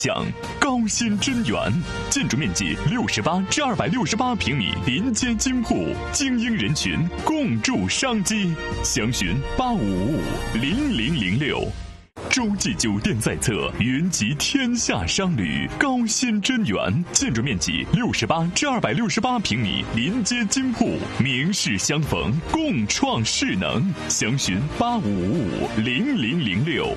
讲高新真源，建筑面积68至268平米，临街金铺，精英人群共筑商机。详询85550006。洲际酒店在侧，云集天下商旅。高新真源，建筑面积68至268平米，临街金铺，名士相逢，共创势能。详询85550006。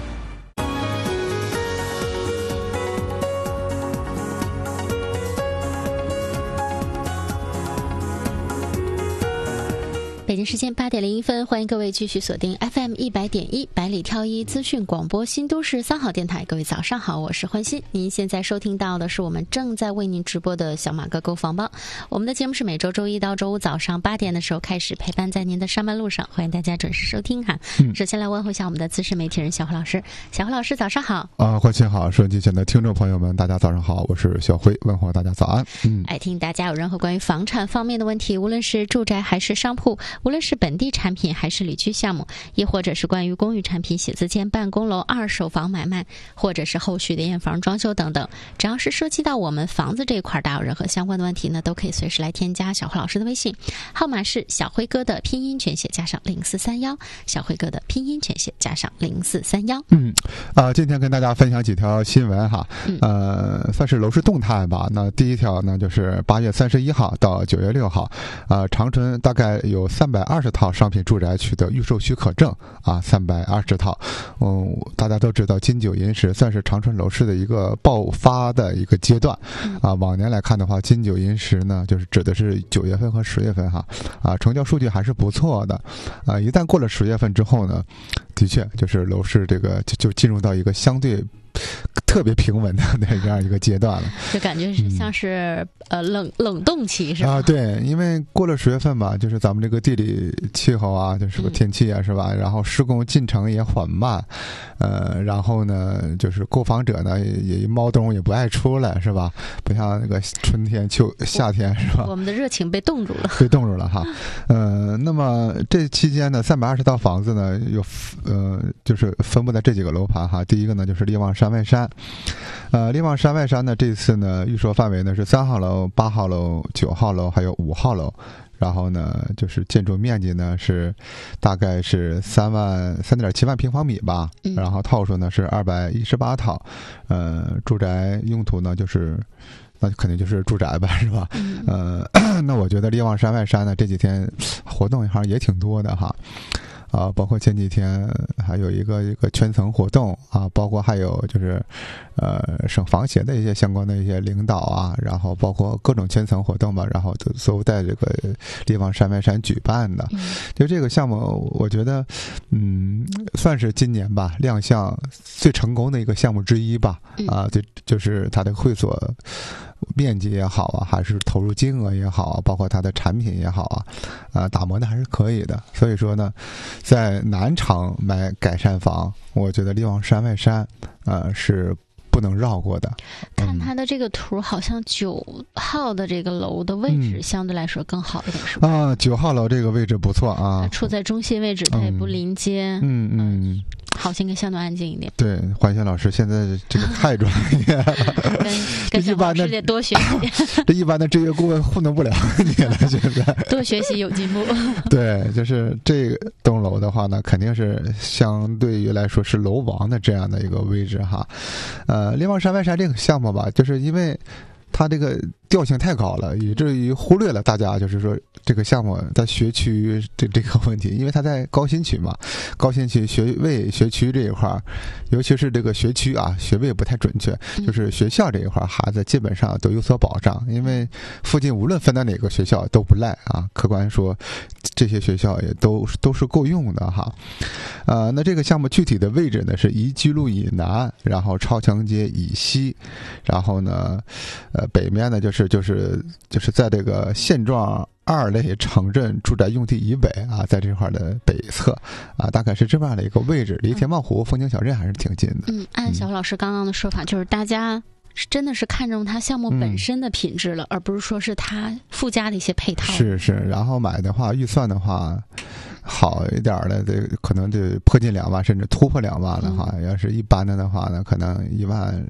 北京时间8点01分，欢迎各位继续锁定 FM 100.1百里挑一资讯广播新都市3号电台。各位早上好，我是欢欣。您现在收听到的是我们正在为您直播的小马哥购房帮。我们的节目是每周周一到周五早上8点的时候开始，陪伴在您的上班路上，欢迎大家准时收听哈。首先来问候一下我们的资深媒体人小辉老师。小辉老师早上好。 欢欣好，收音机前的听众朋友们大家早上好，我是小辉，问候大家早安。 听大家有任何关于房产方面的问题，无论是住宅还是商铺，无论是本地产品还是旅居项目，亦或者是关于公寓产品、写字间、办公楼、二手房买卖，或者是后续的验房、装修等等，只要是涉及到我们房子这一块，大家有任何相关的问题呢，都可以随时来添加小辉老师的微信，号码是小辉哥的拼音全写加上0431，小辉哥的拼音全写加上0431。 今天跟大家分享几条新闻哈，算是楼市动态吧。那第一条呢，就是8月31号到9月6号，长春大概有320套商品住宅取得预售许可证啊，320套。大家都知道金九银十算是长春楼市的一个爆发的一个阶段啊。往年来看的话，金九银十呢，就是指的是9月份和10月份哈，成交数据还是不错的啊。一旦过了10月份之后呢，的确就是楼市这个就进入到一个相对特别平稳的这样一个阶段了， 就感觉是像是冷冻期是吧？ 对，因为过了10月份吧，就是咱们这个地理气候啊，就是个天气啊，是吧？然后施工进程也缓慢，然后呢，就是购房者呢也猫冬也不爱出来，是吧？不像那个春天、夏天是吧？ 我们的热情被冻住了， 哈。那么这期间呢，320套房子呢就是分布在这几个楼盘哈。第一个呢就是利旺山外山。利旺山外山呢，这次呢预售范围呢是3号楼、8号楼、9号楼还有5号楼，然后呢就是建筑面积呢是大概是3.7万平方米吧，然后套数呢是218套，住宅用途呢就是那肯定就是住宅吧，是吧？那我觉得利旺山外山呢这几天活动好像也挺多的哈。包括前几天还有一个圈层活动啊，包括还有就是省房协的一些相关的一些领导啊，然后包括各种圈层活动吧，然后都在这个利旺山外山举办的。就这个项目我觉得算是今年吧亮相最成功的一个项目之一吧。就是它的会所面积也好啊，还是投入金额也好，包括它的产品也好啊，打磨的还是可以的。所以说呢，在南厂买改善房，我觉得利旺山外山是不能绕过的。 看它的这个图，好像9号的这个楼的位置相对来说更好一点，是吧 ？9号楼这个位置不错啊， 处在中心位置，它也不临街。好像应该相对安静一点。 对，欢欣老师现在这个太专业了， 跟小老师得多学习。 这一般的职业顾问糊弄不了你了，现在多学习有进步。 对，就是这栋楼的话呢，肯定是相对于来说是楼王的这样的一个位置哈。利旺山外山这个项目吧，就是因为它这个调性太高了，以至于忽略了大家就是说这个项目在学区这个问题，因为它在高新区嘛，高新区学区这一块，尤其是这个学区啊，学位不太准确，就是学校这一块孩子基本上都有所保障，因为附近无论分到哪个学校都不赖啊，客观说这些学校也都是够用的哈。那这个项目具体的位置呢是宜居路以南，然后超强街以西，然后呢北面呢就是在这个现状2类城镇住宅用地以北啊，在这块的北侧啊，大概是这样的一个位置，离天茂湖风景小镇还是挺近的。 按小老师刚刚的说法，就是大家真的是看重它项目本身的品质了，而不是说是它附加的一些配套。 是，然后买的话，预算的话好一点的，这可能就迫近2万，甚至突破2万了哈。要是一般的话呢，可能1万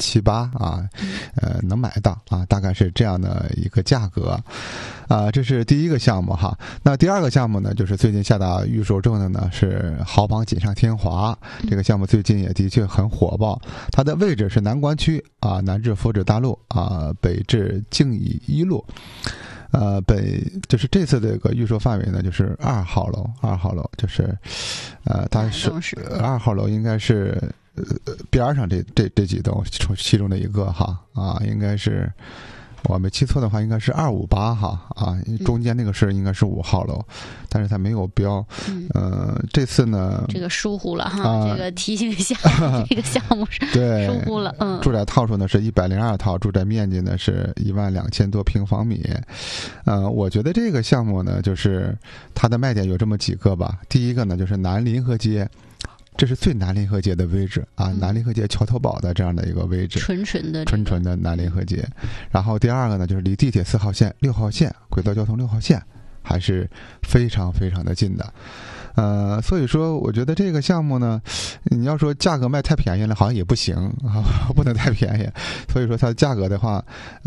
7、8啊，能买到啊，大概是这样的一个价格啊。这是第一个项目哈。那第二个项目呢，就是最近下达预售证的呢是豪邦锦上添华，这个项目最近也的确很火爆。它的位置是南关区啊，南至福祉大路啊，北至静怡一路。北就是这次这个预售范围呢，就是2号楼就是，它是2号楼应该是边上这几栋其中的一个哈啊，应该是我没记错的话，应该是258哈啊，中间那个是应该是5号楼，但是它没有标。这次呢，这个疏忽了哈，这个提醒一下，这个项目是对疏忽了。 住宅套数呢是102套，住宅面积呢是12000多平方米。我觉得这个项目呢，就是它的卖点有这么几个吧。第一个呢，就是南临河街。这是最南临河街的位置啊，南临河街桥头堡的这样的一个位置， 纯的南临河街。然后第二个呢，就是离地铁4号线、6号线轨道交通6号线还是非常非常的近的。所以说我觉得这个项目呢，你要说价格卖太便宜了好像也不行啊，不能太便宜。所以说它的价格的话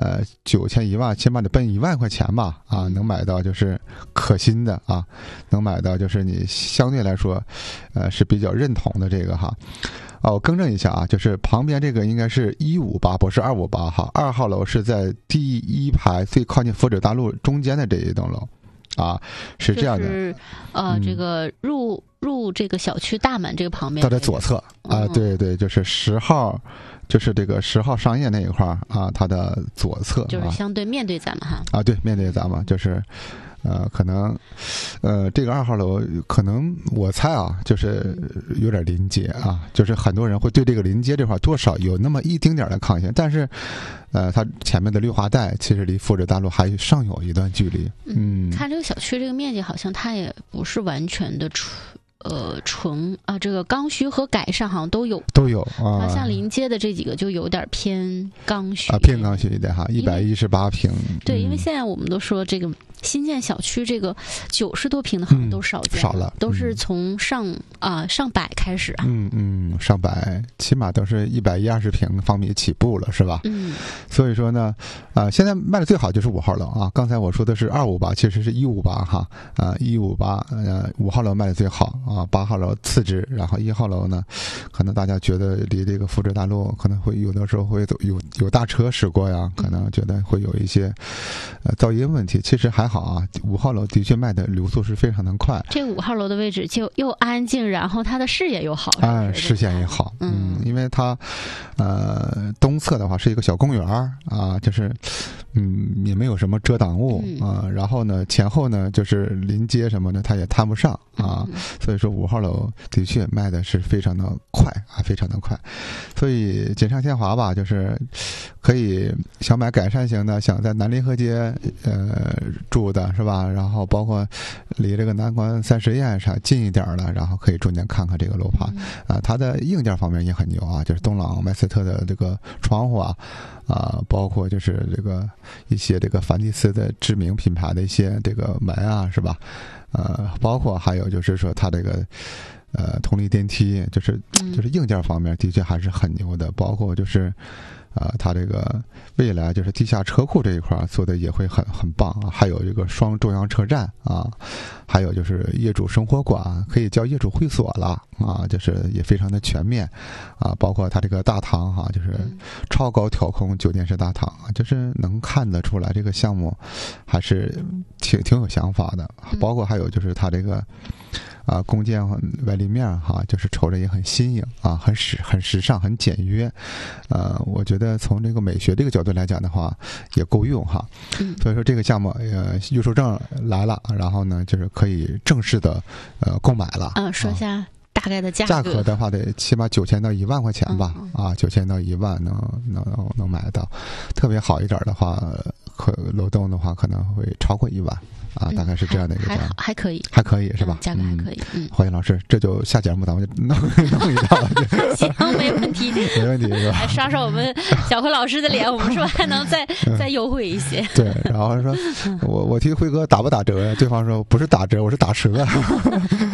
，9000、1万，起码得奔1万块钱吧啊，能买到就是可心的啊，能买到就是你相对来说是比较认同的这个哈。我更正一下啊，就是旁边这个应该是158，不是258哈。2号楼是在第一排最靠近福祉大路中间的这一栋楼。啊，是这样的， 就是这个入这个小区大门这个旁边， 它的左侧啊，对对，就是10号，就是这个10号商业那一块啊，它的左侧， 就是相对面对咱们哈。 啊，对，面对咱们就是。可能，这个2号楼可能我猜啊，就是有点临街啊，就是很多人会对这个临街这块多少有那么一丁点的抗性，但是，它前面的绿化带其实离福祉大路还尚有一段距离。 看这个小区这个面积，好像它也不是完全的纯啊，这个刚需和改善好像都有啊。像临街的这几个就有点偏刚需啊，偏刚需一点哈，118平。 对，因为现在我们都说这个新建小区这个90多平的好像都少了， 都是从上百开始啊。 上百，起码都是120平方米起步了，是吧？所以说呢，现在卖的最好就是5号楼啊。刚才我说的是258，其实是158哈，158，5号楼卖的最好啊，8号楼次之，然后1号楼呢，可能大家觉得离这个福祉大路可能会有的时候会有大车驶过呀，可能觉得会有一些噪音问题，其实还好啊。5号楼的确卖的流速是非常的快。 这5号楼的位置就又安静，然后它的视野又好视线也好。因为它东侧的话是一个小公园啊，就是也没有什么遮挡物啊，然后呢前后呢就是临街什么的它也谈不上啊，所以说5号楼的确卖的是非常的快啊，非常的快。所以锦上添华吧，就是可以想买改善型的，想在南临河街住的是吧，然后包括离这个南关30堰上近一点的，然后可以中间看看这个楼盘啊，它的硬件方面也很牛啊，就是东朗麦斯特的这个窗户啊，包括就是这个一些这个梵蒂斯的知名品牌的一些这个门啊，是吧？包括还有就是说它这个通力电梯，就是硬件方面的确还是很牛的，包括就是它这个未来就是地下车库这一块做的也会很棒啊，还有这个双中央车站啊，还有就是业主生活馆可以叫业主会所了啊，就是也非常的全面啊，包括它这个大堂哈，就是超高挑空酒店式大堂，就是能看得出来这个项目还是挺有想法的，包括还有就是它这个弓箭外立面哈，就是瞅着也很新颖啊，很时尚，很简约。我觉得从这个美学这个角度来讲的话，也够用哈。所以说这个项目预售证来了，然后呢就是可以正式的购买了。 说一下大概的价格的话，得起码9000到1万块钱吧。9000到1万能买到，特别好一点的话，楼栋的话可能会超过1万。大概是这样的一个价格， 还可以是吧？ 价格还可以。 欢迎老师，这就下节目咱们就弄一道。 行，没问题， 没问题是吧？ 来刷刷我们小辉老师的脸，我们是不是还能再优惠一些？ 对，然后说我提辉哥打不打折呀？对方说不是打折，我是打折。 那别的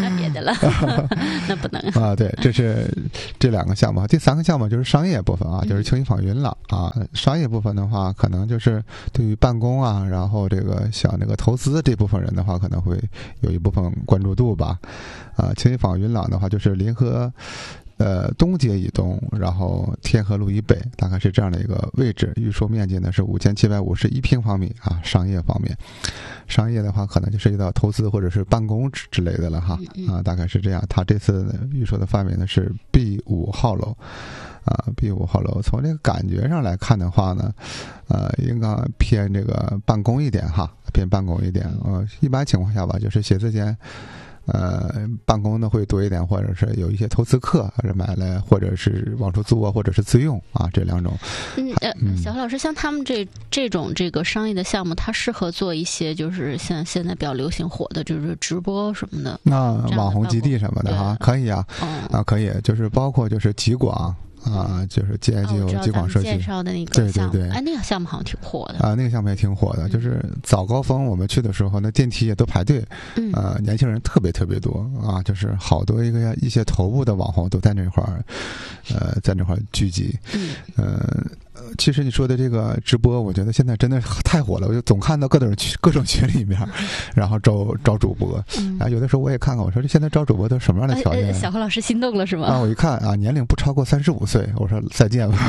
了，那不能啊。对，这是这2个项目。第3个项目就是商业部分啊，就是轻音纺云廊啊。商业部分的话，可能就是对于办公啊，然后这个像那个投资这部分人的话，可能会有一部分关注度吧。轻音纺云廊的话，就是临河东街以东，然后天河路以北，大概是这样的一个位置。预售面积呢是5751平方米啊。商业方面，商业的话可能就涉及到投资或者是办公之类的了哈。大概是这样。它这次预售的范围呢是 B5 号楼，B5 号楼。从这个感觉上来看的话呢，应该偏这个办公一点哈，偏办公一点。一般情况下吧，就是写字间。办公的会多一点，或者是有一些投资客买来，或者是往出租啊，或者是自用啊，这2种。 小何老师，像他们这种这个商业的项目，它适合做一些就是像现在比较流行火的，就是直播什么的， 网红基地什么的哈，可以啊，可以，就是包括就是极广。就是就极广设计介绍的那个项目， 对， 那个项目好像挺火的那个项目也挺火的。就是早高峰我们去的时候，那电梯也都排队，年轻人特别特别多啊，就是好多一些头部的网红都在那块儿，在那块儿聚集。其实你说的这个直播，我觉得现在真的太火了，我就总看到各种群里面，然后招主播有的时候我也看看，我说这现在招主播都什么样的条件？ 小何老师心动了是吗？ 我一看年龄不超过35岁，我说再见吧。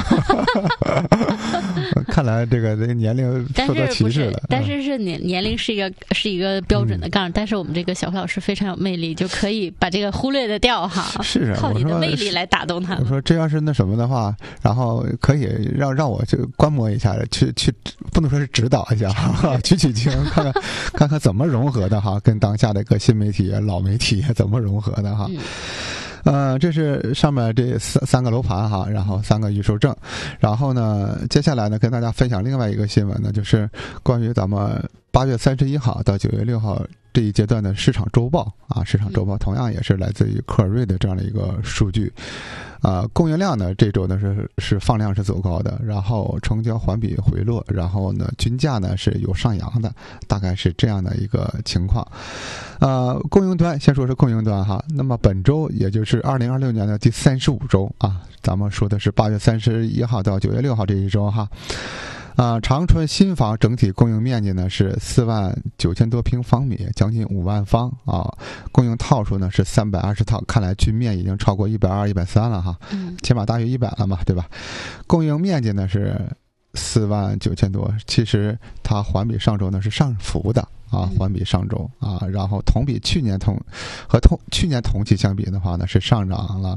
看来这个年龄受到歧视了。 但是年龄是一个标准的杠，但是我们这个小何老师非常有魅力，就可以把这个忽略的掉哈。 是啊， 靠你的魅力来打动他。 我说这要是那什么的话，然后可以让我就观摩一下，去不能说是指导一下哈，取经，看看怎么融合的哈，跟当下的一个新媒体老媒体怎么融合的哈。这是上面这三个楼盘哈，然后3个预售证，然后呢，接下来呢跟大家分享另外一个新闻呢，就是关于咱们8月31号到9月6号这一阶段的市场周报啊，市场周报同样也是来自于科尔瑞的这样的一个数据。供应量呢这周呢是放量是走高的，然后成交环比回落，然后呢均价呢是有上扬的，大概是这样的一个情况。供应端先说是供应端哈，那么本周也就是2026年的第35周啊，咱们说的是8月31号到9月6号这一周哈。长春新房整体供应面积呢是49000多平方米，将近5万方啊。供应套数呢是320套，看来均面已经超过120、130了哈，起码大于100了嘛，对吧？供应面积呢是49000多，其实它环比上周呢是上浮的啊，环比上周啊，然后去年同期相比的话呢，是上涨了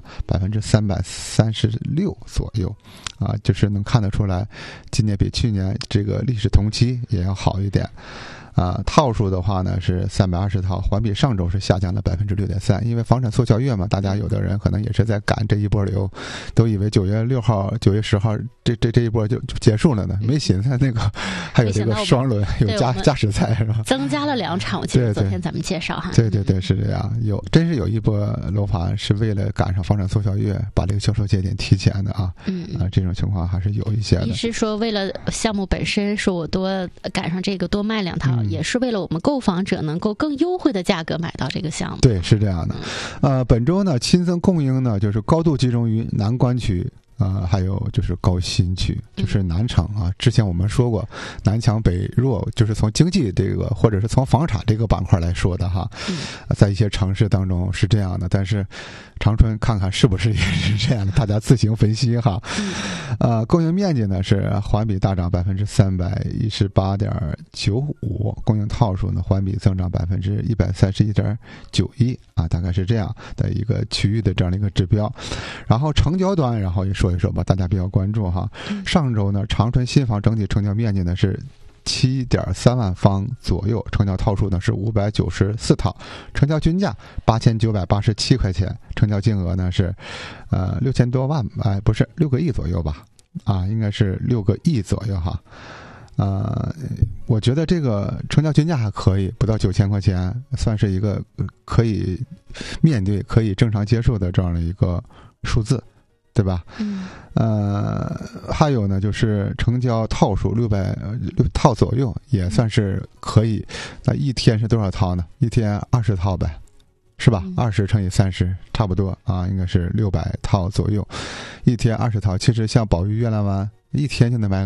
336%左右啊，就是能看得出来，今年比去年这个历史同期也要好一点。套数的话呢是320套，环比上周是下降了6.3%，因为房产促销月嘛，大家有的人可能也是在赶这一波流，都以为9月6号、9月10号这一波就结束了呢，没寻思那个还有这个双轮有加时赛是吧？ 增加了2场，我记得昨天咱们介绍哈。 对，是这样，真是有一波楼盘是为了赶上房产促销月，把这个销售节点提前的啊。这种情况还是有一些的。 你是说为了项目本身，说我多赶上这个多卖2套？也是为了我们购房者能够更优惠的价格买到这个项目。 对，是这样的。本周呢，新增供应呢，就是高度集中于南关区。还有就是高新区，就是南城啊。之前我们说过，南强北弱，就是从经济这个或者是从房产这个板块来说的哈。在一些城市当中是这样的，但是长春看看是不是也是这样的，大家自行分析哈。供应面积呢是环比大涨318.95%，供应套数呢环比增长131.91%啊，大概是这样的一个区域的这样的一个指标。然后成交端，然后也说一说吧，大家比较关注哈。上周呢，长春新房整体成交面积呢是7.3万方左右，成交套数呢是594套，成交均价8987块钱，成交金额呢是6000多万，不是6个亿左右吧？应该是6个亿左右哈。我觉得这个成交均价还可以，不到9000块钱，算是一个可以面对、可以正常接受的这样的一个数字。对吧？还有呢，就是成交套数600套左右，也算是可以。那一天是多少套呢？一天20套呗， 是吧？20乘以30，差不多啊，应该是600套左右，一天20套。其实像宝玉月亮湾，一天就能买